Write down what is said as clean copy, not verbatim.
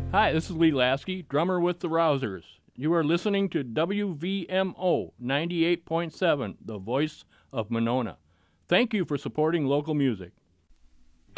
Hi, this is Lee Lasky, drummer with the Rousers. You are listening to WVMO 98.7, the voice of Monona. Thank you for supporting local music.